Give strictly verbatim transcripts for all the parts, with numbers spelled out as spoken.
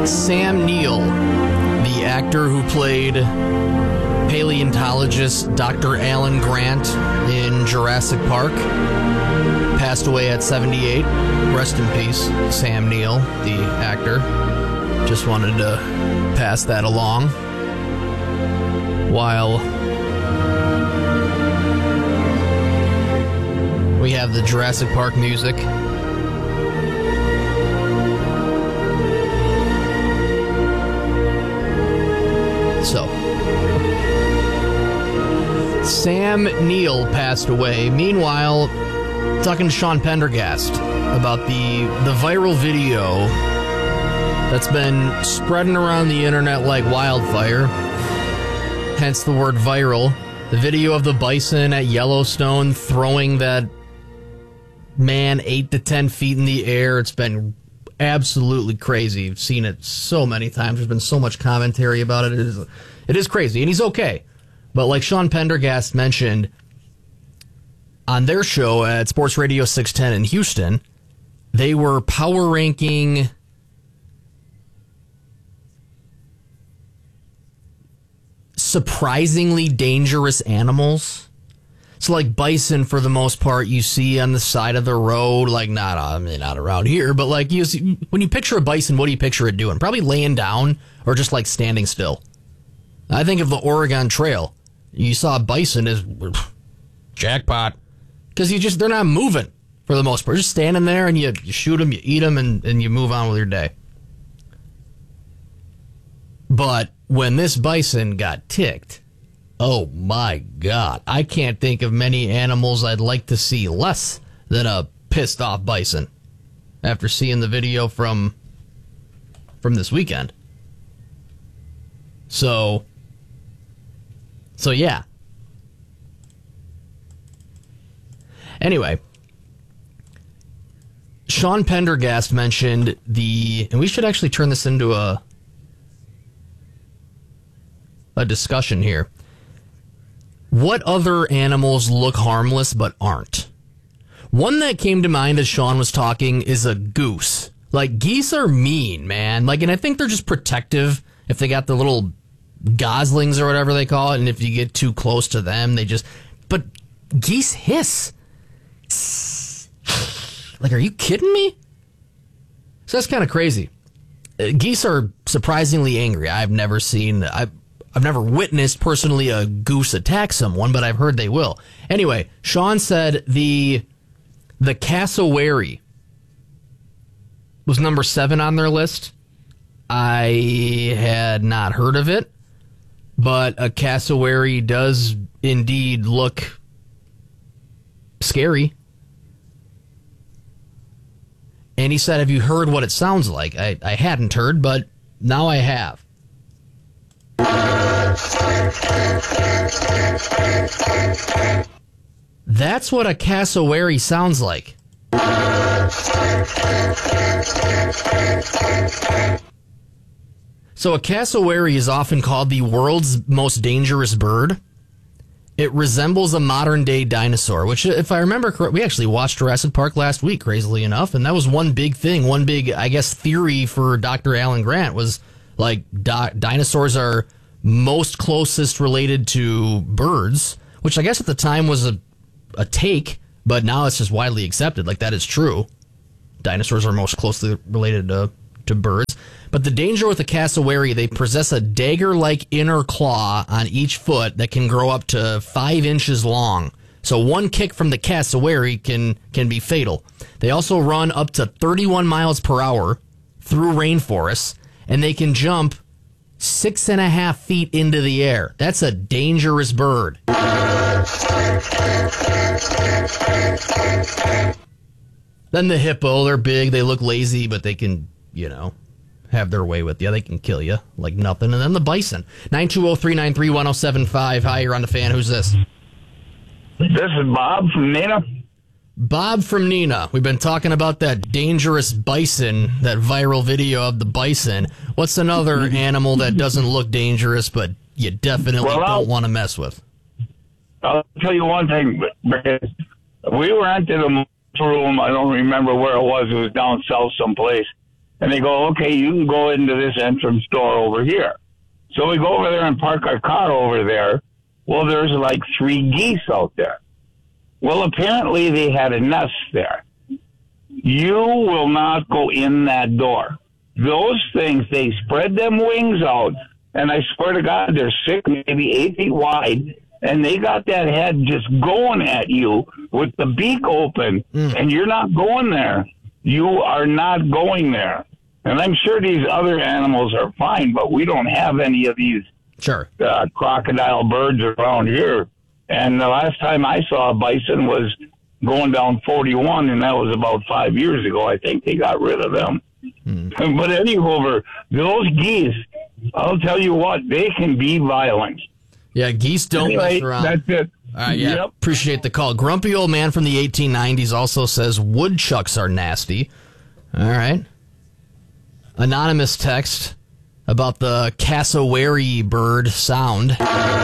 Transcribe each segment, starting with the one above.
Sam Neill, the actor who played paleontologist Doctor Alan Grant in Jurassic Park, passed away at seventy-eight. Rest in peace, Sam Neill, the actor. Just wanted to pass that along while we have the Jurassic Park music. So, Sam Neill passed away. Meanwhile, talking to Sean Pendergast about the the viral video that's been spreading around the internet like wildfire, hence the word viral. The video of the bison at Yellowstone throwing that man eight to ten feet in the air. It's been absolutely crazy. I've seen it so many times. There's been so much commentary about it. It is, it is crazy, and he's okay. But like Sean Pendergast mentioned on their show at Sports Radio six ten in Houston, they were power ranking surprisingly dangerous animals. So like bison, for the most part, you see on the side of the road, like not, I mean, not around here, but like you see, when you picture a bison, what do you picture it doing? Probably laying down or just like standing still. I think of the Oregon Trail. You saw a bison is jackpot, because you just, they're not moving for the most part. Just standing there, and you, you shoot them, you eat them, and, and you move on with your day. But when this bison got ticked, oh my God, I can't think of many animals I'd like to see less than a pissed off bison after seeing the video from from this weekend. So, so yeah. Anyway, Sean Pendergast mentioned the, and we should actually turn this into a a discussion here. What other animals look harmless but aren't? One that came to mind as Sean was talking is a goose. Like, geese are mean, man. Like, and I think they're just protective if they got the little goslings or whatever they call it, and if you get too close to them, they just... But geese hiss. Like, are you kidding me? So that's kind of crazy. Uh, geese are surprisingly angry. I've never seen... I. I've never witnessed personally a goose attack someone, but I've heard they will. Anyway, Sean said the the cassowary was number seven on their list. I had not heard of it, but a cassowary does indeed look scary. And he said, have you heard what it sounds like? I, I hadn't heard, but now I have. That's what a cassowary sounds like. So a cassowary is often called the world's most dangerous bird. It resembles a modern-day dinosaur, which, if I remember correctly, we actually watched Jurassic Park last week, crazily enough, and that was one big thing, one big, I guess, theory for Doctor Alan Grant was, like, di- dinosaurs are most closest related to birds, which I guess at the time was a, a take, but now it's just widely accepted. Like, that is true. Dinosaurs are most closely related to, to birds. But the danger with a cassowary, they possess a dagger-like inner claw on each foot that can grow up to five inches long. So one kick from the cassowary can, can be fatal. They also run up to thirty-one miles per hour through rainforests, and they can jump six and a half feet into the air. That's a dangerous bird. Then the hippo, they're big, they look lazy, but they can, you know, have their way with you. They can kill you like nothing. And then the bison. nine two zero, three nine three, one zero seven five. Hi, you're on the Fan. Who's this? This is Bob from Nina. Bob from Nina. We've been talking about that dangerous bison, that viral video of the bison. What's another animal that doesn't look dangerous, but you definitely well, don't want to mess with? I'll tell you one thing. We were at the room. I don't remember where it was. It was down south someplace. And they go, okay, you can go into this entrance door over here. So we go over there and park our car over there. Well, there's like three geese out there. Well, apparently they had a nest there. You will not go in that door. Those things, they spread them wings out, and I swear to God, they're six, maybe eight feet wide, and they got that head just going at you with the beak open, mm. and you're not going there. You are not going there. And I'm sure these other animals are fine, but we don't have any of these sure. uh, crocodile birds around here. And the last time I saw a bison was going down forty-one, and that was about five years ago. I think they got rid of them. Mm. But anyhow, those geese, I'll tell you what, they can be violent. Yeah, geese don't anyway, mess around. That's it. Uh, yeah, yep. Appreciate the call. Grumpy Old Man from the eighteen nineties also says woodchucks are nasty. All right. Anonymous text about the cassowary bird sound.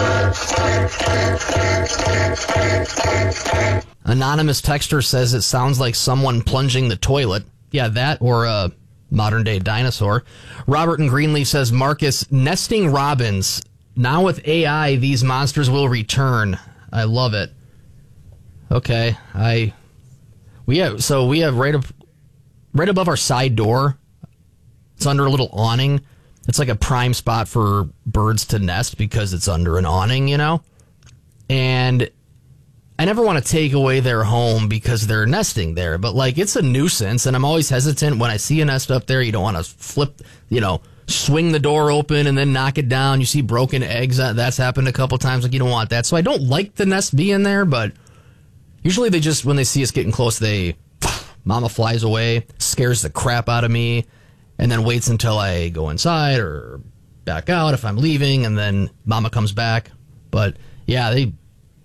Anonymous texter says it sounds like someone plunging the toilet. Yeah, that or a modern-day dinosaur. Robert in Greenleaf says, Marcus, nesting robins. Now with A I, these monsters will return. I love it. Okay, I... We have, so we have right, up, right above our side door, it's under a little awning. It's like a prime spot for birds to nest because it's under an awning, you know? And I never want to take away their home because they're nesting there, but like it's a nuisance, and I'm always hesitant when I see a nest up there. You don't want to flip, you know, swing the door open and then knock it down. You see broken eggs. That's happened a couple times. Like, you don't want that. So I don't like the nest being there, but usually they just, when they see us getting close, they, mama flies away, scares the crap out of me, and then waits until I go inside or back out if I'm leaving, and then mama comes back. But yeah, they...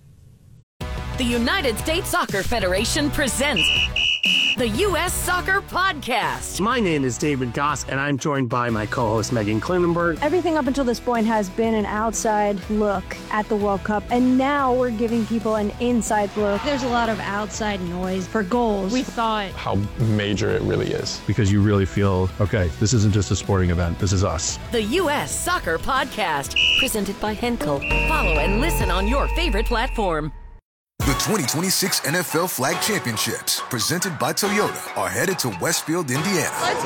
The United States Soccer Federation presents the U S Soccer Podcast. My name is David Goss, and I'm joined by my co-host Megan Klinenberg. Everything up until this point has been an outside look at the World Cup, and now we're giving people an inside look. There's a lot of outside noise for goals. We thought how major it really is. Because you really feel, okay, this isn't just a sporting event, this is us. The U S Soccer Podcast, presented by Henkel. Follow and listen on your favorite platform. The twenty twenty-six N F L Flag Championships, presented by Toyota, are headed to Westfield, Indiana. Let's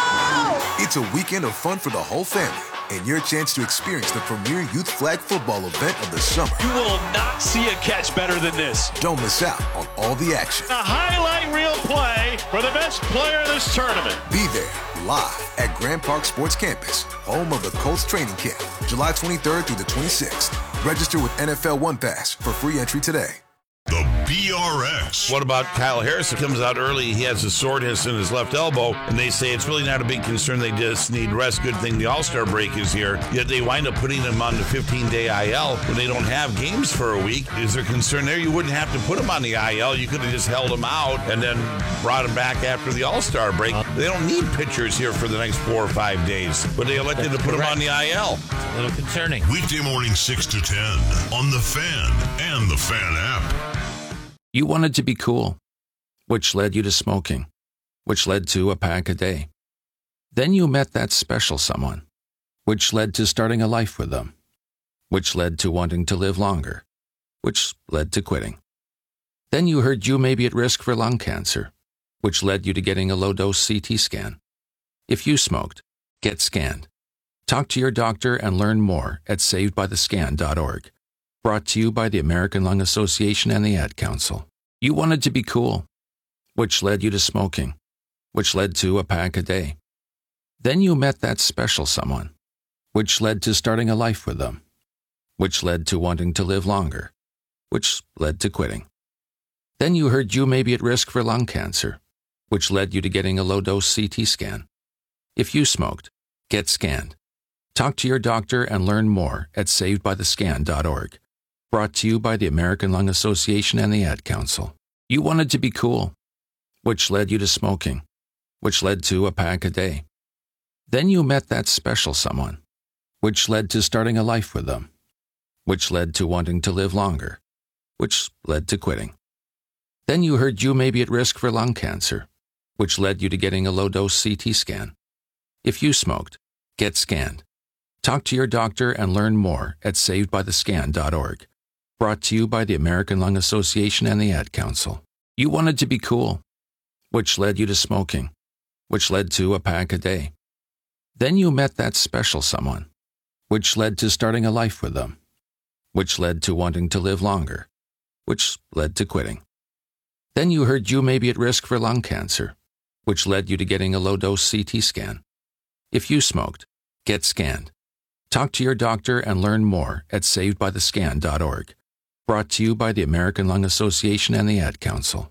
go! It's a weekend of fun for the whole family, and your chance to experience the premier youth flag football event of the summer. You will not see a catch better than this. Don't miss out on all the action. A highlight reel play for the best player of this tournament. Be there, live at Grand Park Sports Campus, home of the Colts training camp, July twenty-third through the twenty-sixth. Register with N F L One Pass for free entry today. The B R X. What about Kyle Harrison? Comes out early. He has a soreness in his left elbow, and they say it's really not a big concern. They just need rest. Good thing the All-Star break is here. Yet they wind up putting him on the fifteen-day I L when they don't have games for a week. Is there concern there? You wouldn't have to put him on the I L. You could have just held him out and then brought him back after the All-Star break. They don't need pitchers here for the next four or five days, but they elected That's to put correct. him on the I L. It's a little concerning. Weekday morning six to ten on The Fan and The Fan app. You wanted to be cool, which led you to smoking, which led to a pack a day. Then you met that special someone, which led to starting a life with them, which led to wanting to live longer, which led to quitting. Then you heard you may be at risk for lung cancer, which led you to getting a low-dose C T scan. If you smoked, get scanned. Talk to your doctor and learn more at saved by the scan dot org. Brought to you by the American Lung Association and the Ad Council. You wanted to be cool, which led you to smoking, which led to a pack a day. Then you met that special someone, which led to starting a life with them, which led to wanting to live longer, which led to quitting. Then you heard you may be at risk for lung cancer, which led you to getting a low-dose C T scan. If you smoked, get scanned. Talk to your doctor and learn more at saved by the scan dot org. Brought to you by the American Lung Association and the Ad Council. You wanted to be cool, which led you to smoking, which led to a pack a day. Then you met that special someone, which led to starting a life with them, which led to wanting to live longer, which led to quitting. Then you heard you may be at risk for lung cancer, which led you to getting a low-dose C T scan. If you smoked, get scanned. Talk to your doctor and learn more at saved by the scan dot org. Brought to you by the American Lung Association and the Ad Council. You wanted to be cool, which led you to smoking, which led to a pack a day. Then you met that special someone, which led to starting a life with them, which led to wanting to live longer, which led to quitting. Then you heard you may be at risk for lung cancer, which led you to getting a low-dose C T scan. If you smoked, get scanned. Talk to your doctor and learn more at saved by the scan dot org. Brought to you by the American Lung Association and the Ad Council.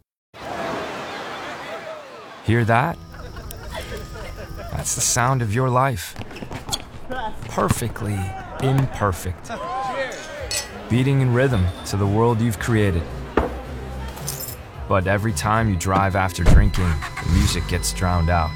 Hear that? That's the sound of your life. Perfectly imperfect. Beating in rhythm to the world you've created. But every time you drive after drinking, the music gets drowned out.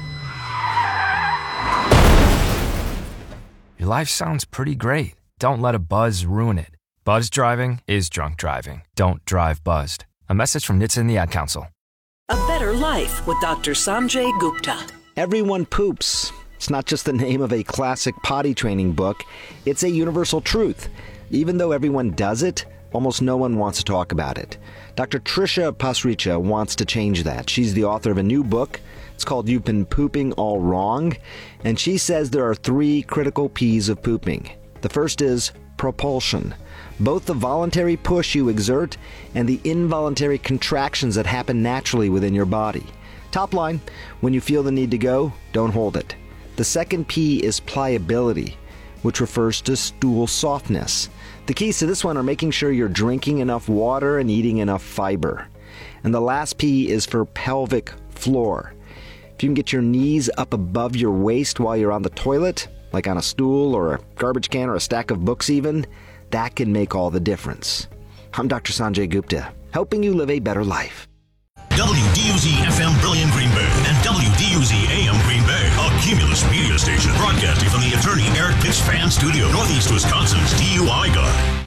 Your life sounds pretty great. Don't let a buzz ruin it. Buzz driving is drunk driving. Don't drive buzzed. A message from N H T S A and the Ad Council. A Better Life with Doctor Sanjay Gupta. Everyone poops. It's not just the name of a classic potty training book. It's a universal truth. Even though everyone does it, almost no one wants to talk about it. Doctor Trisha Pasricha wants to change that. She's the author of a new book. It's called You've Been Pooping All Wrong. And she says there are three critical P's of pooping. The first is propulsion. Both the voluntary push you exert and the involuntary contractions that happen naturally within your body. Top line, when you feel the need to go, don't hold it. The second P is pliability, which refers to stool softness. The keys to this one are making sure you're drinking enough water and eating enough fiber. And the last P is for pelvic floor. If you can get your knees up above your waist while you're on the toilet, like on a stool or a garbage can or a stack of books even, that can make all the difference. I'm Doctor Sanjay Gupta, helping you live a better life. W D U Z F M Brilliant Green Bay and W D U Z A M Green Bay, a Cumulus media station broadcasting from the attorney Eric Pitts Fan Studio, Northeast Wisconsin's D U I guy.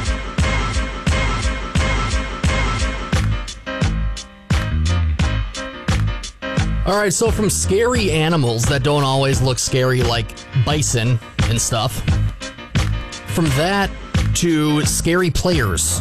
All right, so from scary animals that don't always look scary, like bison and stuff, from that to scary players.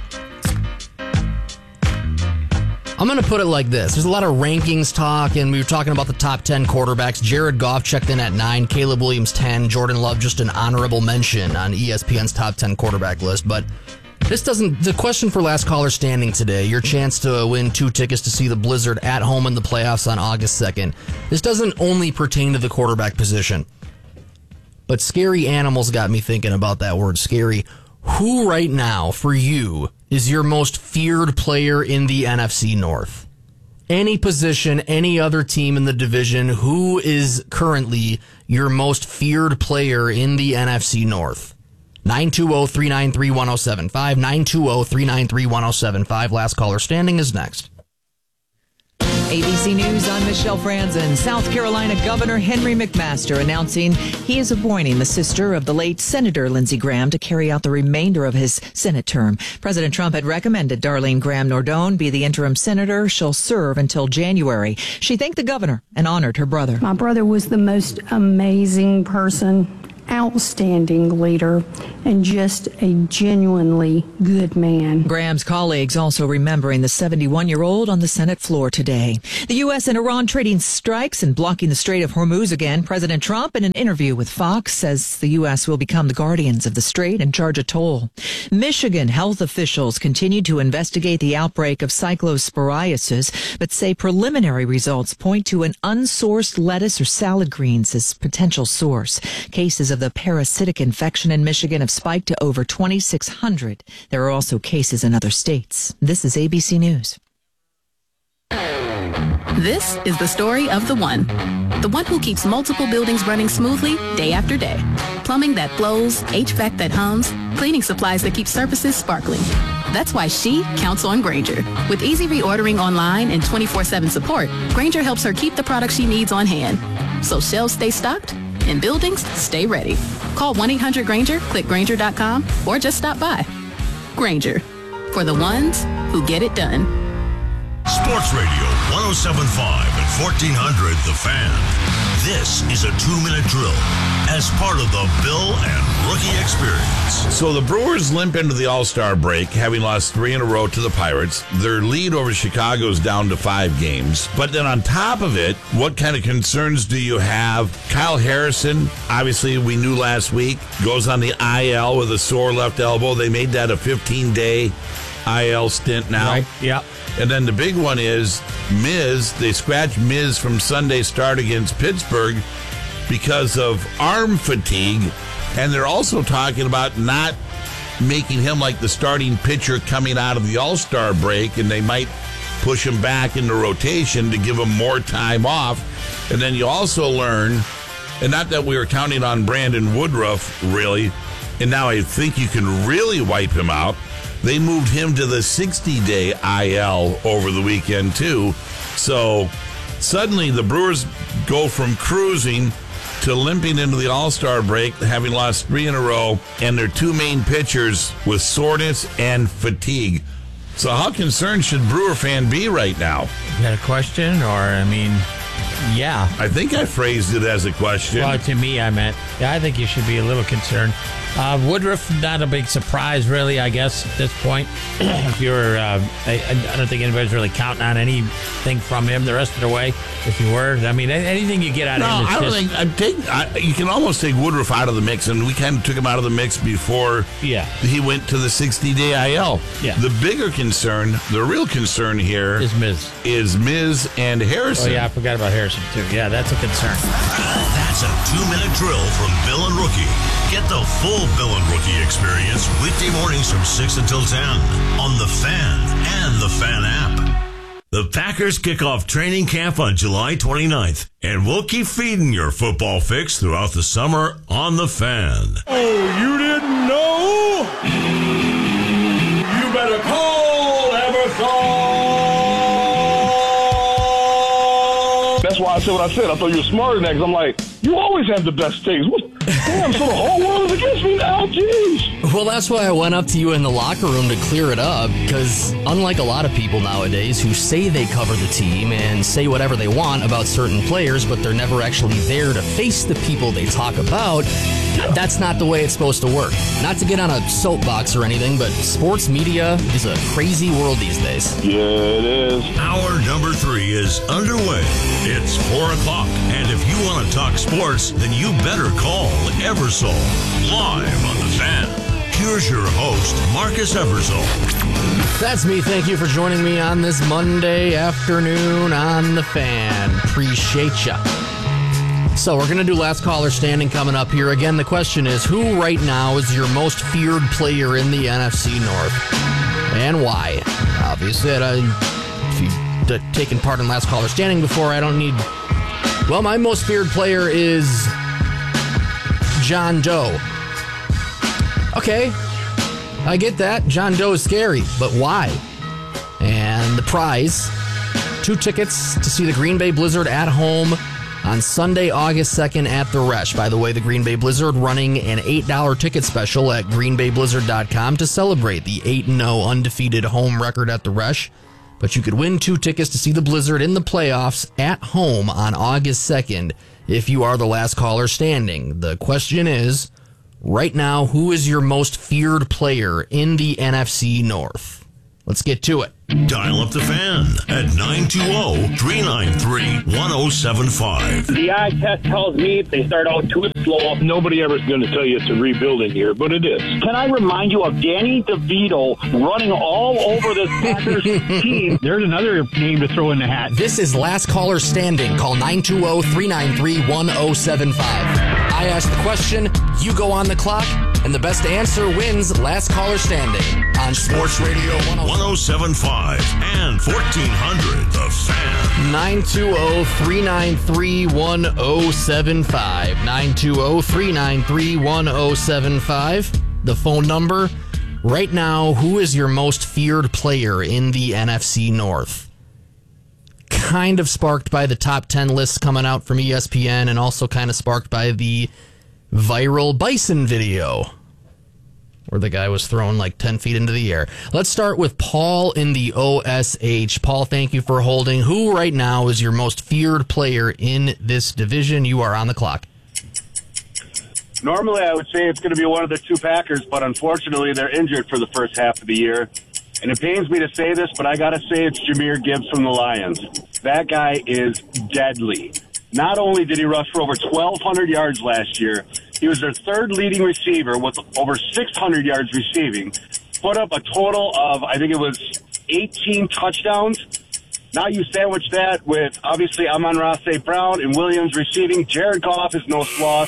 I'm going to put it like this. There's a lot of rankings talk, and we were talking about the top ten quarterbacks. Jared Goff checked in at nine, Caleb Williams ten, Jordan Love just an honorable mention on E S P N's top ten quarterback list. But this doesn't, the question for last caller standing today, your chance to win two tickets to see the Blizzard at home in the playoffs on August second. This doesn't only pertain to the quarterback position. But scary animals got me thinking about that word, scary. Who right now, for you, is your most feared player in the N F C North? Any position, any other team in the division, who is currently your most feared player in the N F C North? nine two zero, three nine three, one zero seven five, nine two zero, three nine three, one zero seven five. Last caller standing is next. A B C News, I'm Michelle Franzen. South Carolina Governor Henry McMaster announcing he is appointing the sister of the late Senator Lindsey Graham to carry out the remainder of his Senate term. President Trump had recommended Darlene Graham Nordone be the interim senator. She'll serve until January. She thanked the governor and honored her brother. My brother was the most amazing person, outstanding leader, and just a genuinely good man. Graham's colleagues also remembering the seventy-one-year-old on the Senate floor today. The U S and Iran trading strikes and blocking the Strait of Hormuz again. President Trump, in an interview with Fox, says the U S will become the guardians of the strait and charge a toll. Michigan health officials continue to investigate the outbreak of cyclosporiasis, but say preliminary results point to an unsourced lettuce or salad greens as potential source. Cases of the parasitic infection in Michigan have spiked to over twenty-six hundred. There are also cases in other states. This is A B C News. This is the story of the one. The one who keeps multiple buildings running smoothly day after day. Plumbing that flows, H V A C that hums, cleaning supplies that keep surfaces sparkling. That's why she counts on Grainger. With easy reordering online and twenty-four seven support, Grainger helps her keep the products she needs on hand. So shelves stay stocked and buildings stay ready. Call one eight hundred Grainger, click Grainger dot com, or just stop by. Grainger, for the ones who get it done. Sports Radio one oh seven point five and fourteen hundred The Fan. This is a two-minute drill as part of the Bill and Rookie Experience. So the Brewers limp into the All-Star break, having lost three in a row to the Pirates. Their lead over Chicago is down to five games. But then on top of it, what kind of concerns do you have? Kyle Harrison, obviously we knew last week, goes on the I L with a sore left elbow. They made that a fifteen-day I L stint now. Right, yeah. And then the big one is Miz. They scratched Miz from Sunday's start against Pittsburgh because of arm fatigue. And they're also talking about not making him like the starting pitcher coming out of the All-Star break, and they might push him back into rotation to give him more time off. And then you also learn, and not that we were counting on Brandon Woodruff, really, and now I think you can really wipe him out. They moved him to the sixty-day I L over the weekend, too. So suddenly the Brewers go from cruising to limping into the All-Star break, having lost three in a row, and their two main pitchers with soreness and fatigue. So how concerned should Brewer fan be right now? You got a question, or, I mean, yeah. I think I phrased it as a question. Well, to me, I meant, yeah, I think you should be a little concerned. Uh, Woodruff, not a big surprise, really, I guess, at this point. If you're, uh, I, I don't think anybody's really counting on anything from him the rest of the way. If you were, I mean, anything you get out no, of him is I don't just, think I'm taking. I, you can almost take Woodruff out of the mix, and we kind of took him out of the mix before. Yeah. He went to the sixty-day I L. Yeah. The bigger concern, the real concern here, is Miz, is Miz and Harrison. Oh yeah, I forgot about Harrison too. Yeah, that's a concern. That's a two-minute drill from Bill and Rookie. Get the full Bill and Rookie experience weekday mornings from six until ten on The Fan and The Fan app. The Packers kick off training camp on July twenty-ninth, and we'll keep feeding your football fix throughout the summer on The Fan. Oh, you didn't know? You better call Everson. That's why I said what I said. I thought you were smarter than that, because I'm like, you always have the best takes. What? Damn, so the whole world is against me now? Jeez. Well, that's why I went up to you in the locker room to clear it up, because unlike a lot of people nowadays who say they cover the team and say whatever they want about certain players, but they're never actually there to face the people they talk about, that's not the way it's supposed to work. Not to get on a soapbox or anything, but sports media is a crazy world these days. Yeah, it is. Hour number three is underway. It's four o'clock, and if you want to talk sports, then you better call Eversole, live on The Fan. Here's your host, Marcus Eversole. That's me. Thank you for joining me on this Monday afternoon on The Fan. Appreciate ya. So we're going to do last caller standing coming up here. Again, the question is, who right now is your most feared player in the N F C North? And why? Obviously, uh, if you've uh, taken part in last caller standing before, I don't need... Well, my most feared player is John Doe. Okay, I get that. John Doe is scary, but why? And the prize, two tickets to see the Green Bay Blizzard at home on Sunday, August second at the Resch. By the way, the Green Bay Blizzard running an eight dollar ticket special at green bay blizzard dot com to celebrate the eight and oh undefeated home record at the Resch. But you could win two tickets to see the Blizzard in the playoffs at home on August second if you are the last caller standing. The question is, right now, who is your most feared player in the N F C North? Let's get to it. Dial up The Fan at nine two zero, three nine three, one zero seven five. The eye test tells me if they start out too slow. Nobody ever is going to tell you it's a rebuilding year, but it is. Can I remind you of Danny DeVito running all over this Packers team? There's another name to throw in the hat. This is last caller standing. Call nine two zero, three nine three, one zero seven five. I ask the question, you go on the clock, and the best answer wins last caller standing on Sports Radio one oh seven point five and fourteen hundred The Fan. nine two zero, three nine three, one zero seven five. nine two zero, three nine three, one zero seven five. The phone number. Right now, who is your most feared player in the N F C North? Kind of sparked by the top ten lists coming out from E S P N, and also kind of sparked by the viral Bison video. where the guy was thrown like ten feet into the air. Let's start with Paul in the O S H. Paul, thank you for holding. Who right now is your most feared player in this division? You are on the clock. Normally, I would say it's going to be one of the two Packers, but unfortunately, they're injured for the first half of the year. And it pains me to say this, but I got to say it's Jahmyr Gibbs from the Lions. That guy is deadly. Not only did he rush for over twelve hundred yards last year, he was their third leading receiver with over six hundred yards receiving. Put up a total of, I think it was eighteen touchdowns. Now you sandwich that with, obviously, Amon-Ra Saint Brown and Williams receiving. Jared Goff is no sloth.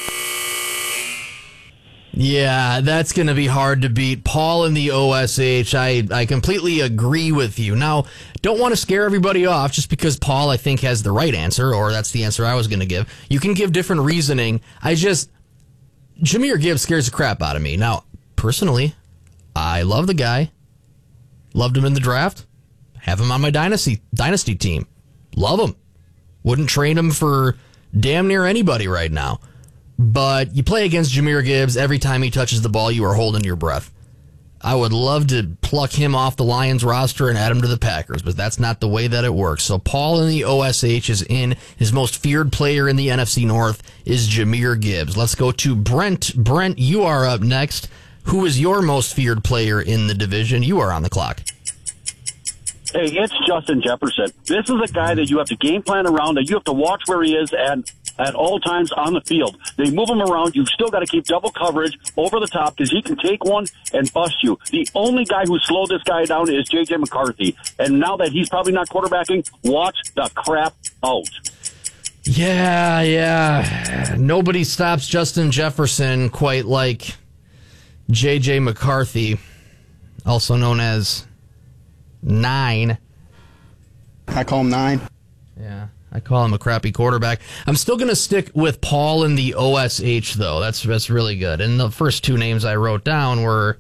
Yeah, that's going to be hard to beat. Paul in the O S H, I, I completely agree with you. Now, don't want to scare everybody off just because Paul, I think, has the right answer, or that's the answer I was going to give. You can give different reasoning. I just, Jahmyr Gibbs scares the crap out of me. Now, personally, I love the guy. Loved him in the draft. Have him on my dynasty dynasty team. Love him. Wouldn't trade him for damn near anybody right now. But you play against Jahmyr Gibbs, every time he touches the ball, you are holding your breath. I would love to pluck him off the Lions roster and add him to the Packers, but that's not the way that it works. So Paul in the O S H is in. His most feared player in the N F C North is Jahmyr Gibbs. Let's go to Brent. Brent, you are up next. Who is your most feared player in the division? You are on the clock. Hey, it's Justin Jefferson. This is a guy that you have to game plan around, that you have to watch where he is and at all times on the field. They move him around. You've still got to keep double coverage over the top because he can take one and bust you. The only guy who slowed this guy down is J J McCarthy. And now that he's probably not quarterbacking, watch the crap out. Yeah, yeah. Nobody stops Justin Jefferson quite like J J McCarthy, also known as Nine. I call him Nine. Yeah. I call him a crappy quarterback. I'm still going to stick with Paul in the O S H, though. That's that's really good. And the first two names I wrote down were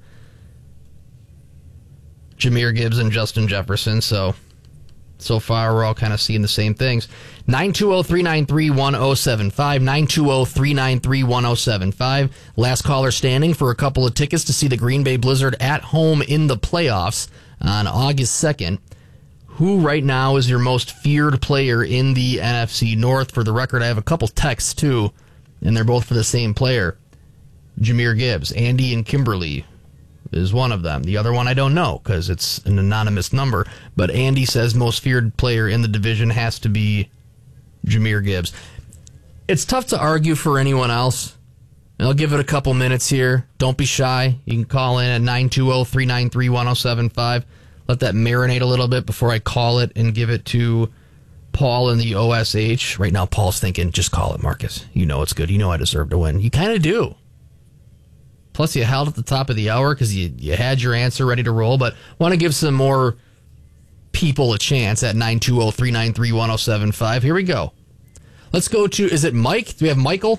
Jahmyr Gibbs and Justin Jefferson. So, so far, we're all kind of seeing the same things. nine two zero, three nine three, one zero seven five. nine two zero, three nine three, one zero seven five. Last caller standing for a couple of tickets to see the Green Bay Blizzard at home in the playoffs on August second. Who right now is your most feared player in the N F C North? For the record, I have a couple texts, too, and they're both for the same player, Jahmyr Gibbs. Andy and Kimberly is one of them. The other one I don't know because it's an anonymous number, but Andy says most feared player in the division has to be Jahmyr Gibbs. It's tough to argue for anyone else. I'll give it a couple minutes here. Don't be shy. You can call in at nine two zero, three nine three, one zero seven five. Let that marinate a little bit before I call it and give it to Paul in the O S H. Right now, Paul's thinking, just call it, Marcus. You know it's good. You know I deserve to win. You kind of do. Plus, you held at the top of the hour because you, you had your answer ready to roll, but want to give some more people a chance at nine two zero, three nine three, one zero seven five. Here we go. Let's go to, is it Mike? Do we have Michael?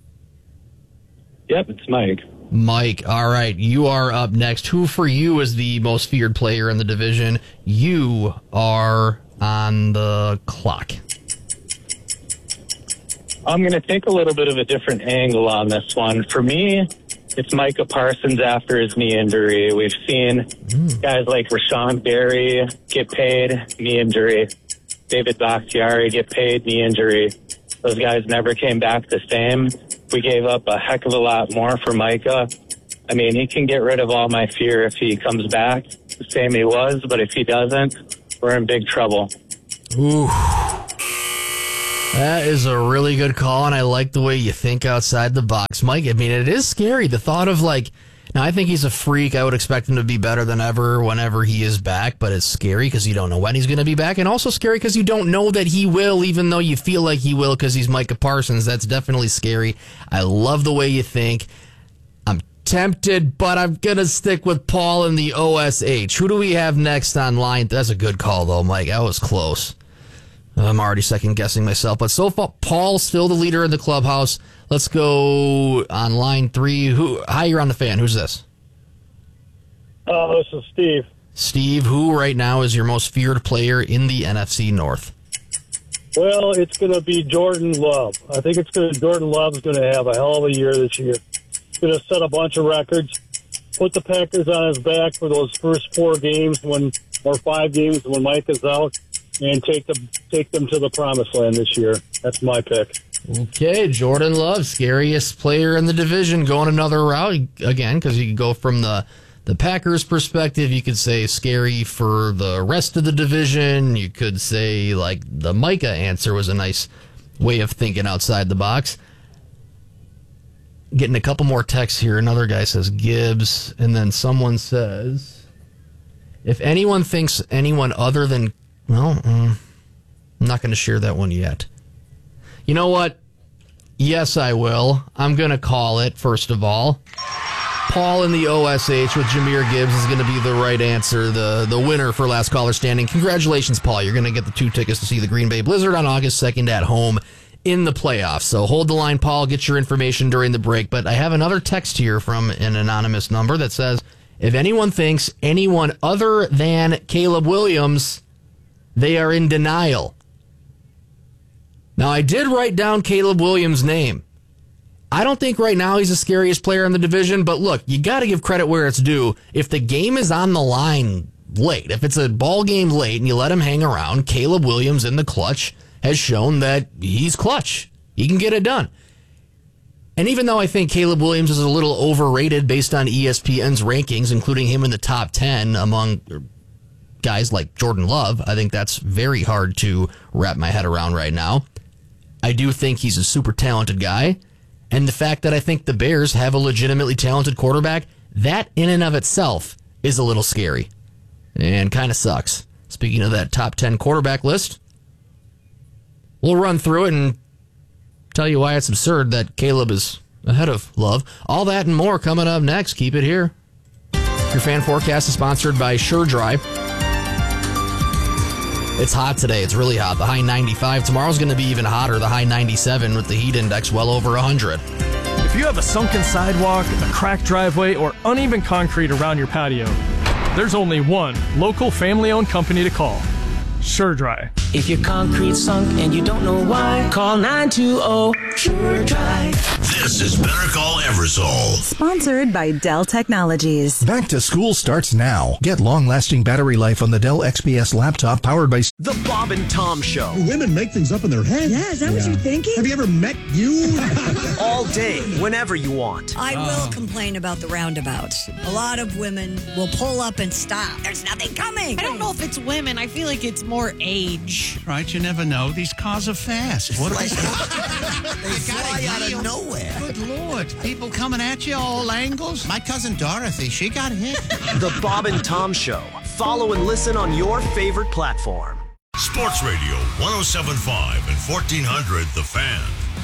Yep, it's Mike. Mike, all right, you are up next. Who for you is the most feared player in the division? You are on the clock. I'm going to take a little bit of a different angle on this one. For me, it's Micah Parsons after his knee injury. We've seen mm. guys like Rashawn Berry get paid, knee injury. David Bakhtiari get paid, knee injury. Those guys never came back the same. We gave up a heck of a lot more for Micah. I mean, he can get rid of all my fear if he comes back the same he was, but if he doesn't, we're in big trouble. Ooh. That is a really good call, and I like the way you think outside the box. Mike, I mean, it is scary. The thought of, like, now I think he's a freak. I would expect him to be better than ever whenever he is back, but it's scary because you don't know when he's going to be back, and also scary because you don't know that he will, even though you feel like he will because he's Micah Parsons. That's definitely scary. I love the way you think. I'm tempted, but I'm going to stick with Paul in the O S H. Who do we have next on line? That's a good call, though, Mike. That was close. I'm already second-guessing myself. But so far, Paul's still the leader in the clubhouse. Let's go on line three. Who? Hi, you're on the fan. Who's this? Oh, uh, this is Steve. Steve, who right now is your most feared player in the N F C North? Well, it's going to be Jordan Love. I think it's going to. Jordan Love is going to have a hell of a year this year. He's going to set a bunch of records. put the Packers on his back for those first four games when, or five games when Mike is out, and take them take them to the promised land this year. That's my pick. Okay, Jordan Love, scariest player in the division, going another route again, because you could go from the the Packers' perspective. You could say scary for the rest of the division. You could say like the Micah answer was a nice way of thinking outside the box. Getting a couple more texts here. Another guy says Gibbs, and then someone says, if anyone thinks anyone other than, well, um, I'm not going to share that one yet. You know what? Yes, I will. I'm going to call it, first of all. Paul in the O S H with Jahmyr Gibbs is going to be the right answer, the, the winner for Last Caller Standing. Congratulations, Paul. You're going to get the two tickets to see the Green Bay Blizzard on August second at home in the playoffs. So hold the line, Paul. Get your information during the break. But I have another text here from an anonymous number that says, if anyone thinks anyone other than Caleb Williams, they are in denial. Now, I did write down Caleb Williams' name. I don't think right now he's the scariest player in the division, but look, you got to give credit where it's due. If the game is on the line late, if it's a ball game late and you let him hang around, Caleb Williams in the clutch has shown that he's clutch. He can get it done. And even though I think Caleb Williams is a little overrated based on E S P N's rankings, including him in the top ten among guys like Jordan Love, I think that's very hard to wrap my head around right now. I do think he's a super talented guy. And the fact that I think the Bears have a legitimately talented quarterback, that in and of itself is a little scary and kind of sucks. Speaking of that top ten quarterback list, we'll run through it and tell you why it's absurd that Caleb is ahead of Love. All that and more coming up next. Keep it here. Your fan forecast is sponsored by SureDry. It's hot today. It's really hot. The high ninety-five. Tomorrow's going to be even hotter. The high ninety-seven with the heat index well over one hundred. If you have a sunken sidewalk, a cracked driveway, or uneven concrete around your patio, there's only one local family-owned company to call. SureDry. If your concrete's sunk and you don't know why, call nine two zero SureDry. This is Better Call Eversole. Sponsored by Dell Technologies. Back to school starts now. Get long-lasting battery life on the Dell X P S laptop powered by... The Bob and Tom Show. Women make things up in their heads. Yeah, is that yeah. what you're thinking? Have you ever met you? All day, whenever you want. I will uh. complain about the roundabouts. A lot of women will pull up and stop. There's nothing coming. I don't know if it's women. I feel like it's more age. Right, you never know. These cars are fast. What like, they fly out of nowhere. Good Lord. People coming at you all angles. My cousin Dorothy, she got hit. The Bob and Tom Show. Follow and listen on your favorite platform. Sports Radio one oh seven point five and fourteen hundred The Fan.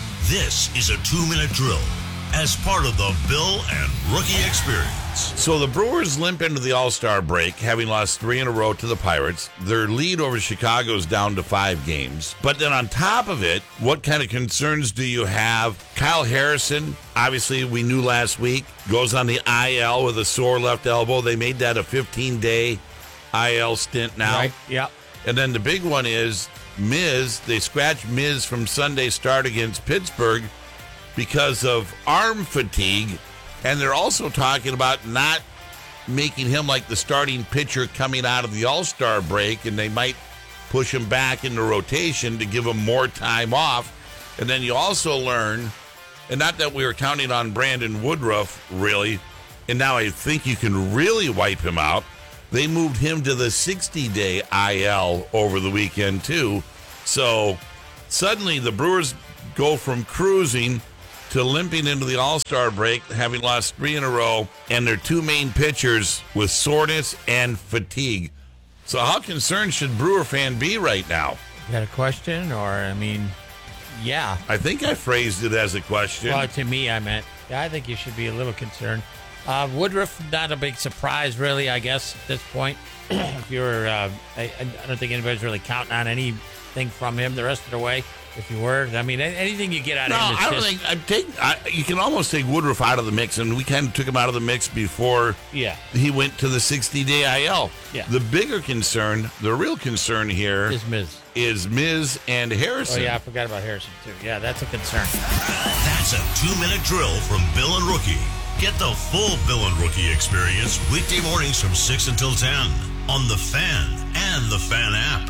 This is a two-minute drill as part of the Bill and Rookie Experience. So the Brewers limp into the All-Star break, having lost three in a row to the Pirates. Their lead over Chicago is down to five games. But then on top of it, what kind of concerns do you have? Kyle Harrison, obviously we knew last week, goes on the I L with a sore left elbow. They made that a fifteen-day I L stint now. Right, yeah. And then the big one is Miz. They scratched Miz from Sunday's start against Pittsburgh because of arm fatigue. And they're also talking about not making him like the starting pitcher coming out of the All-Star break, and they might push him back into rotation to give him more time off. And then you also learn, and not that we were counting on Brandon Woodruff, really, and now I think you can really wipe him out. They moved him to the sixty-day I L over the weekend, too. So suddenly the Brewers go from cruising to limping into the All-Star break, having lost three in a row, and their two main pitchers with soreness and fatigue. So how concerned should Brewer fan be right now? You got a question, or, I mean, yeah. I think I phrased it as a question. Well, to me, I meant, yeah, I think you should be a little concerned. Uh, Woodruff, not a big surprise, really, I guess, at this point. If you're, uh, I, I don't think anybody's really counting on anything from him the rest of the way. If you were, I mean, anything you get out no, of him. I don't just, think I take. I, you can almost take Woodruff out of the mix, and we kind of took him out of the mix before. Yeah. He went to the sixty-day I L. Yeah. The bigger concern, the real concern here, is Miz. Is Miz and Harrison. Oh yeah, I forgot about Harrison too. Yeah, that's a concern. That's a two-minute drill from Bill and Rookie. Get the full Bill and Rookie experience weekday mornings from six until ten on The Fan and the Fan app.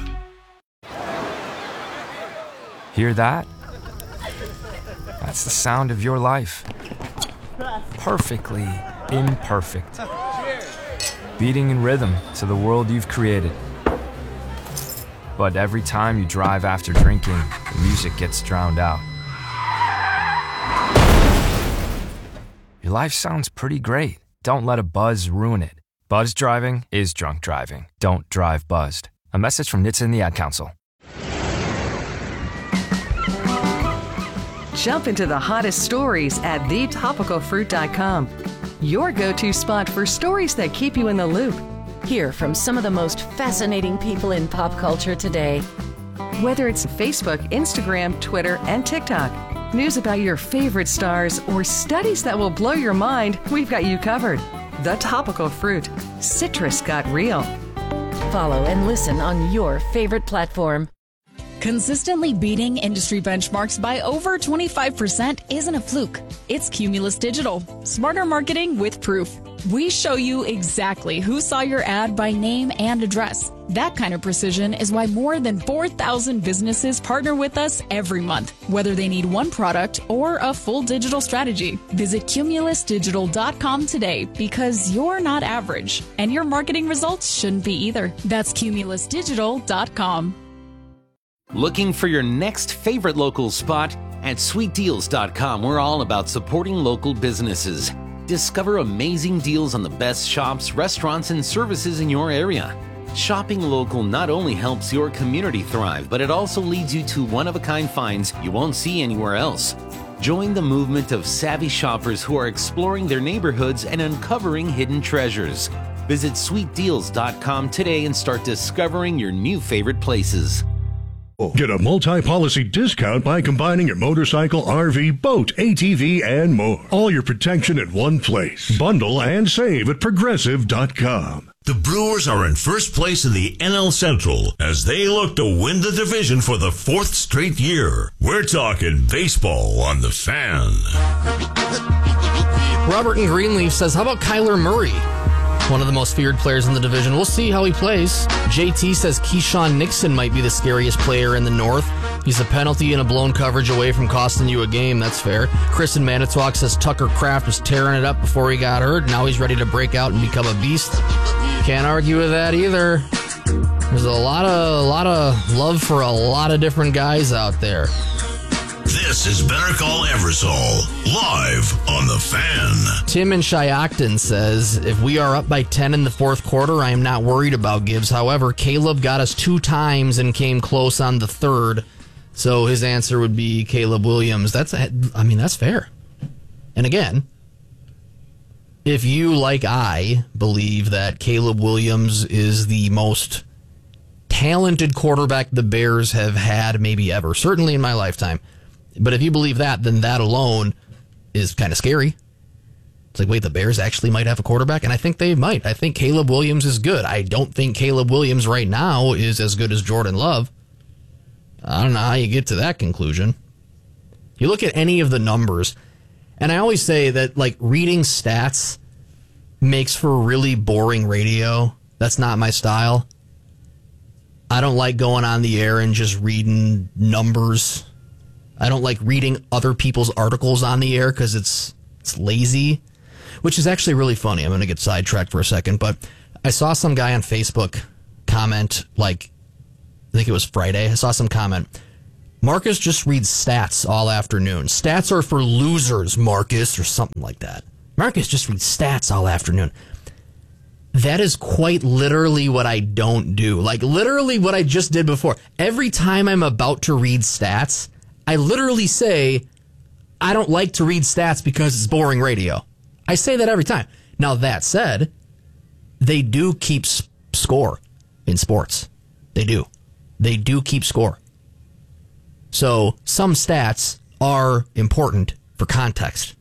Hear that? That's the sound of your life. Perfectly imperfect. Beating in rhythm to the world you've created. But every time you drive after drinking, the music gets drowned out. Your life sounds pretty great. Don't let a buzz ruin it. Buzz driving is drunk driving. Don't drive buzzed. A message from N H T S A and the Ad Council. Jump into the hottest stories at the topical fruit dot com. Your go-to spot for stories that keep you in the loop. Hear from some of the most fascinating people in pop culture today. Whether it's Facebook, Instagram, Twitter, and TikTok, news about your favorite stars, or studies that will blow your mind, we've got you covered. The Topical Fruit. Citrus got real. Follow and listen on your favorite platform. Consistently beating industry benchmarks by over twenty-five percent isn't a fluke. It's Cumulus Digital. Smarter marketing with proof. We show you exactly who saw your ad by name and address. That kind of precision is why more than four thousand businesses partner with us every month, whether they need one product or a full digital strategy. Visit cumulus digital dot com today because you're not average, and your marketing results shouldn't be either. That's cumulus digital dot com. Looking for your next favorite local spot? At sweet deals dot com, we're all about supporting local businesses. Discover amazing deals on the best shops, restaurants, and services in your area. Shopping local not only helps your community thrive, but it also leads you to one-of-a-kind finds you won't see anywhere else. Join the movement of savvy shoppers who are exploring their neighborhoods and uncovering hidden treasures. Visit sweet deals dot com today and start discovering your new favorite places. Get a multi-policy discount by combining your motorcycle, R V, boat, A T V, and more. All your protection in one place. Bundle and save at progressive dot com. The Brewers are in first place in the N L Central as they look to win the division for the fourth straight year. We're talking baseball on The Fan. Robert in Greenleaf says, how about Kyler Murray? One of the most feared players in the division. We'll see how he plays. J T says Keyshawn Nixon might be the scariest player in the North. He's a penalty and a blown coverage away from costing you a game. That's fair. Chris in Manitowoc says Tucker Kraft was tearing it up before he got hurt. Now he's ready to break out and become a beast. Can't argue with that either. There's a lot of a lot of love for a lot of different guys out there. This is Better Call Eversole, live on The Fan. Tim in Shiocton says, if we are up by ten in the fourth quarter, I am not worried about Gibbs. However, Caleb got us two times and came close on the third. So his answer would be Caleb Williams. That's, I mean, that's fair. And again, if you, like I, believe that Caleb Williams is the most talented quarterback the Bears have had maybe ever, certainly in my lifetime, but if you believe that, then that alone is kind of scary. It's like, wait, the Bears actually might have a quarterback? And I think they might. I think Caleb Williams is good. I don't think Caleb Williams right now is as good as Jordan Love. I don't know how you get to that conclusion. You look at any of the numbers, and I always say that, like, reading stats makes for really boring radio. That's not my style. I don't like going on the air and just reading numbers. I don't like reading other people's articles on the air because it's it's lazy, which is actually really funny. I'm going to get sidetracked for a second, but I saw some guy on Facebook comment, like, I think it was Friday. I saw some comment. Marcus just reads stats all afternoon. Stats are for losers, Marcus, or something like that. Marcus just reads stats all afternoon. That is quite literally what I don't do. Like, literally what I just did before. Every time I'm about to read stats, I literally say, I don't like to read stats because it's boring radio. I say that every time. Now, that said, they do keep s- score in sports. They do. They do keep score. So some stats are important for context.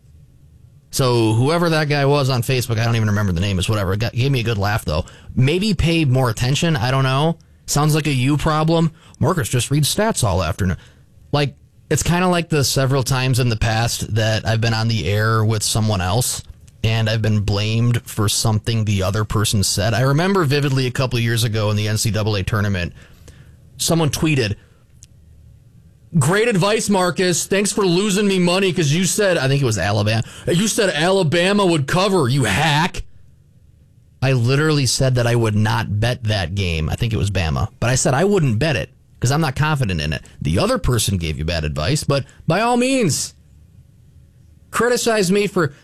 So whoever that guy was on Facebook, I don't even remember the name, is whatever. It got, gave me a good laugh, though. Maybe pay more attention. I don't know. Sounds like a you problem. Marcus just reads stats all afternoon. Like, it's kind of like the several times in the past that I've been on the air with someone else, and I've been blamed for something the other person said. I remember vividly a couple of years ago in the N C double A tournament, someone tweeted, "Great advice, Marcus. Thanks for losing me money because you said," I think it was Alabama, "you said Alabama would cover, you hack." I literally said that I would not bet that game. I think it was Bama. But I said I wouldn't bet it because I'm not confident in it. The other person gave you bad advice, but by all means, criticize me for...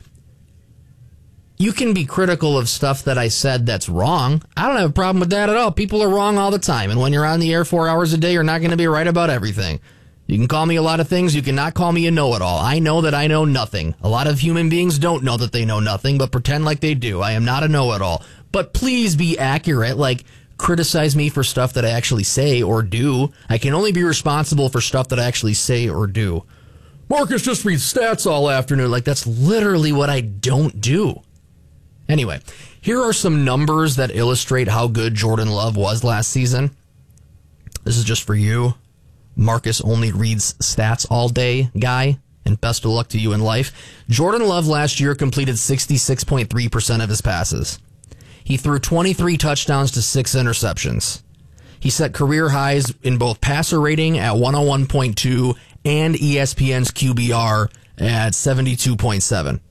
You can be critical of stuff that I said that's wrong. I don't have a problem with that at all. People are wrong all the time. And when you're on the air four hours a day, you're not going to be right about everything. You can call me a lot of things. You cannot call me a know-it-all. I know that I know nothing. A lot of human beings don't know that they know nothing, but pretend like they do. I am not a know-it-all. But please be accurate. Like, criticize me for stuff that I actually say or do. I can only be responsible for stuff that I actually say or do. Marcus just reads stats all afternoon. Like, that's literally what I don't do. Anyway, here are some numbers that illustrate how good Jordan Love was last season. This is just for you. Marcus only reads stats all day guy, and best of luck to you in life. Jordan Love last year completed sixty-six point three percent of his passes. He threw twenty-three touchdowns to six interceptions. He set career highs in both passer rating at one oh one point two and E S P N's Q B R at seventy-two point seven.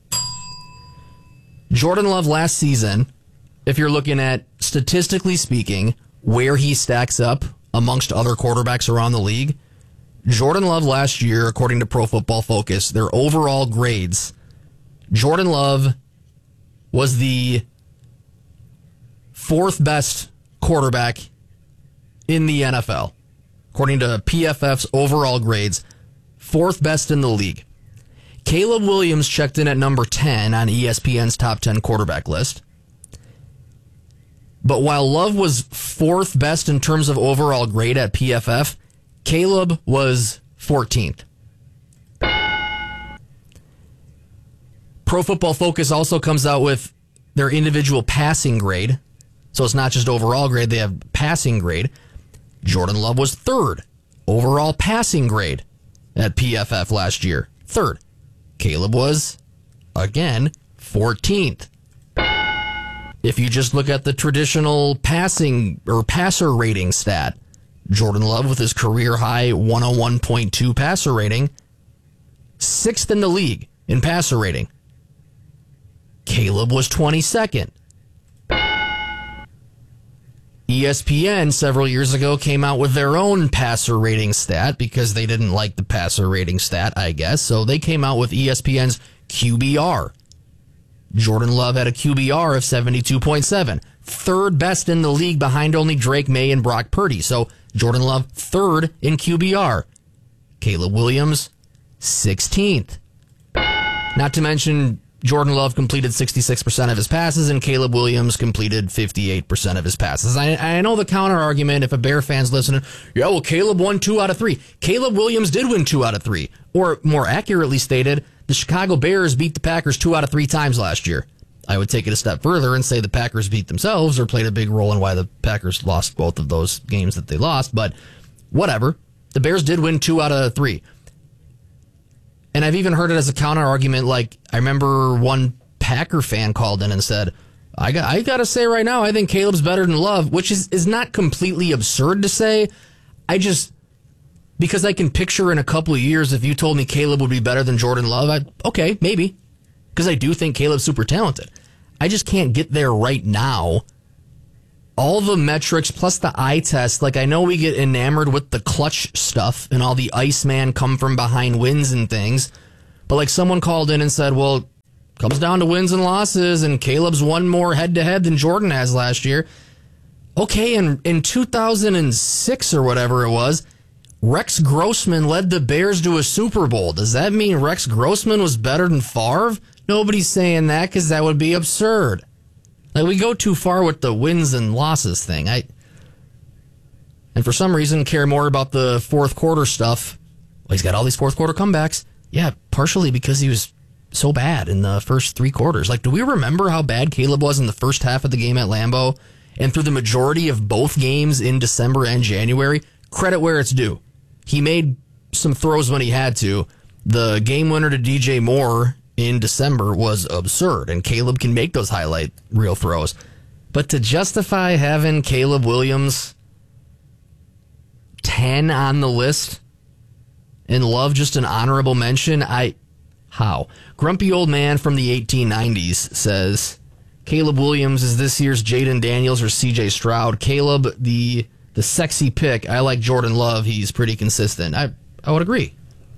Jordan Love last season, if you're looking at statistically speaking, where he stacks up amongst other quarterbacks around the league, Jordan Love last year, according to Pro Football Focus, their overall grades, Jordan Love was the fourth best quarterback in the N F L. According to P F F's overall grades, fourth best in the league. Caleb Williams checked in at number ten on E S P N's top ten quarterback list. But while Love was fourth best in terms of overall grade at P F F, Caleb was fourteenth. Pro Football Focus also comes out with their individual passing grade. So it's not just overall grade, they have passing grade. Jordan Love was third overall passing grade at P F F last year. Third. Caleb was, again, fourteenth. If you just look at the traditional passing or passer rating stat, Jordan Love with his career high one oh one point two passer rating, sixth in the league in passer rating. Caleb was twenty-second. E S P N several years ago came out with their own passer rating stat because they didn't like the passer rating stat, I guess. So they came out with E S P N's Q B R. Jordan Love had a Q B R of seventy-two point seven. Third best in the league behind only Drake May and Brock Purdy. So Jordan Love, third in Q B R. Caleb Williams, sixteenth. Not to mention, Jordan Love completed sixty-six percent of his passes, and Caleb Williams completed fifty-eight percent of his passes. I, I know the counter argument, if a Bear fan's listening, yeah, well, Caleb won two out of three. Caleb Williams did win two out of three. Or, more accurately stated, the Chicago Bears beat the Packers two out of three times last year. I would take it a step further and say the Packers beat themselves or played a big role in why the Packers lost both of those games that they lost, but whatever. The Bears did win two out of three. And I've even heard it as a counter argument. Like, I remember one Packer fan called in and said, I got I got to say right now, I think Caleb's better than Love, which is, is not completely absurd to say. I just, because I can picture in a couple of years, if you told me Caleb would be better than Jordan Love, I'd, okay, maybe. Because I do think Caleb's super talented. I just can't get there right now. All the metrics plus the eye test, like I know we get enamored with the clutch stuff and all the Iceman come from behind wins and things, but like someone called in and said, well, it comes down to wins and losses, and Caleb's won more head-to-head than Jordan has last year. Okay, and in two thousand six or whatever it was, Rex Grossman led the Bears to a Super Bowl. Does that mean Rex Grossman was better than Favre? Nobody's saying that because that would be absurd. Like, we go too far with the wins and losses thing. I, and for some reason, care more about the fourth quarter stuff. Well, he's got all these fourth quarter comebacks. Yeah, partially because he was so bad in the first three quarters. Like, do we remember how bad Caleb was in the first half of the game at Lambeau? And through the majority of both games in December and January? Credit where it's due. He made some throws when he had to. The game winner to D J Moore in December was absurd, and Caleb can make those highlight reel throws. But to justify having Caleb Williams ten on the list and Love just an honorable mention, I how? Grumpy Old Man from the eighteen nineties says, Caleb Williams is this year's Jaden Daniels or C J Stroud. Caleb, the the sexy pick. I like Jordan Love. He's pretty consistent. I, I would agree.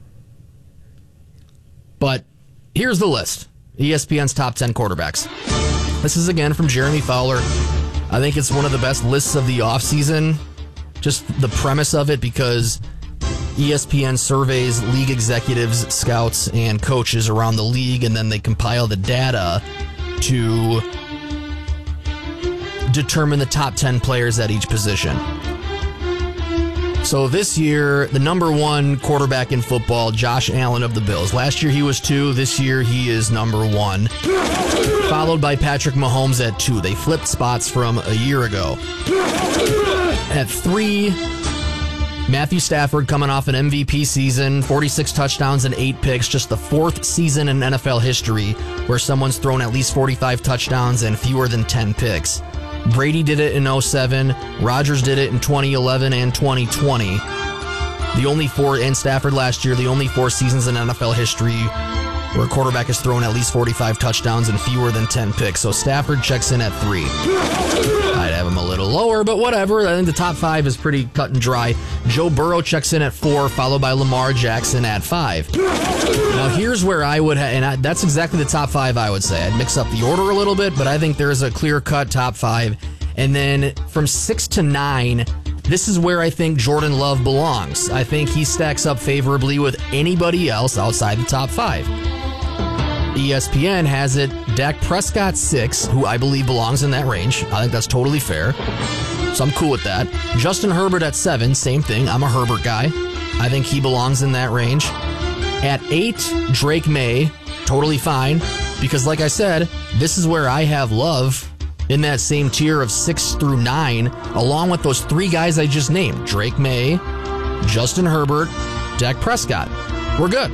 But here's the list. E S P N's top ten quarterbacks. This is again from Jeremy Fowler. I think it's one of the best lists of the offseason. Just the premise of it, because E S P N surveys league executives, scouts, and coaches around the league, and then they compile the data to determine the top ten players at each position. So this year, the number one quarterback in football, Josh Allen of the Bills. Last year he was two. This year he is number one. Followed by Patrick Mahomes at two. They flipped spots from a year ago. At three, Matthew Stafford coming off an M V P season, forty-six touchdowns and eight picks, just the fourth season in N F L history where someone's thrown at least forty-five touchdowns and fewer than ten picks. Brady did it in oh seven, Rodgers did it in twenty eleven and twenty twenty. The only four, and Stafford last year, the only four seasons in N F L history where a quarterback has thrown at least forty-five touchdowns and fewer than ten picks. So Stafford checks in at three. I'd have him a little lower, but whatever. I think the top five is pretty cut and dry. Joe Burrow checks in at four, followed by Lamar Jackson at five. Now here's where I would, ha- and I, that's exactly the top five I would say. I'd mix up the order a little bit, but I think there's a clear-cut top five. And then from six to nine, this is where I think Jordan Love belongs. I think he stacks up favorably with anybody else outside the top five. E S P N has it Dak Prescott six, who I believe belongs in that range. I think that's totally fair. So I'm cool with that. Justin Herbert at seven, same thing. I'm a Herbert guy. I think he belongs in that range. At eight, Drake May, totally fine. Because like I said, this is where I have Love in that same tier of six through nine, along with those three guys I just named. Drake May, Justin Herbert, Dak Prescott. We're good.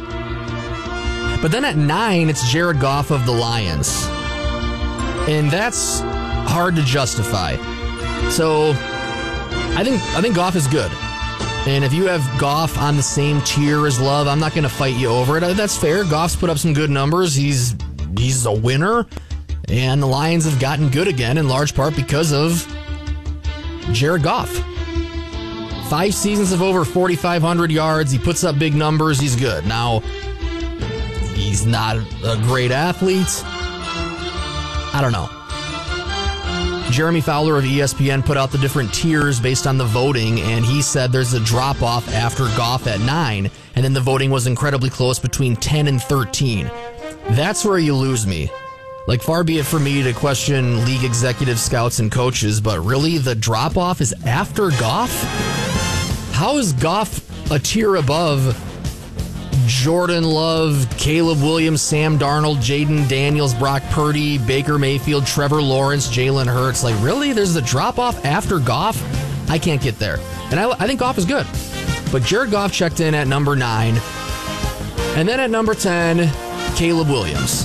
But then at nine, it's Jared Goff of the Lions. And that's hard to justify. So I think I think Goff is good. And if you have Goff on the same tier as Love, I'm not going to fight you over it. That's fair. Goff's put up some good numbers. He's he's a winner. And the Lions have gotten good again in large part because of Jared Goff. Five seasons of over forty-five hundred yards. He puts up big numbers. He's good. Now, he's not a great athlete. I don't know. Jeremy Fowler of E S P N put out the different tiers based on the voting, and he said there's a drop-off after Goff at nine, and then the voting was incredibly close between ten and thirteen. That's where you lose me. Like, far be it for me to question league executive scouts and coaches, but really, the drop-off is after Goff? How is Goff a tier above Jordan Love, Caleb Williams, Sam Darnold, Jaden Daniels, Brock Purdy, Baker Mayfield, Trevor Lawrence, Jalen Hurts? Like, really? There's the drop-off after Goff? I can't get there. And I, I think Goff is good. But Jared Goff checked in at number nine. And then at number ten, Caleb Williams.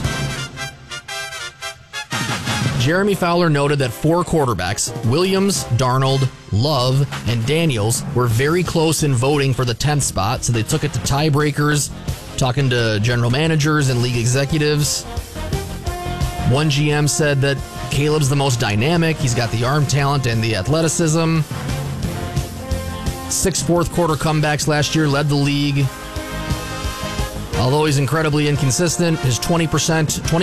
Jeremy Fowler noted that four quarterbacks, Williams, Darnold, Love, and Daniels, were very close in voting for the tenth spot, so they took it to tiebreakers, talking to general managers and league executives. One G M said that Caleb's the most dynamic. He's got the arm talent and the athleticism. Six fourth quarter comebacks last year led the league. Although he's incredibly inconsistent, his twenty percent, twenty